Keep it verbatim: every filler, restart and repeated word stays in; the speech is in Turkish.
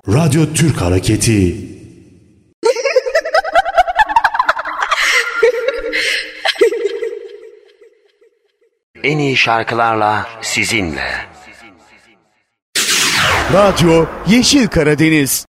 Radyo Türk Hareketi. En iyi şarkılarla sizinle. Radyo Yeşil Karadeniz.